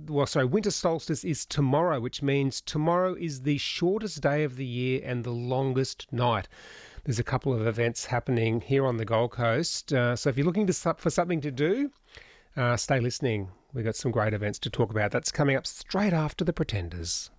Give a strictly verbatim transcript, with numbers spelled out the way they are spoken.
well, sorry, winter solstice is tomorrow, which means tomorrow is the shortest day of the year and the longest night. There's a couple of events happening here on the Gold Coast. Uh, so if you're looking to, for something to do, uh, stay listening. We've got some great events to talk about. That's coming up straight after The Pretenders.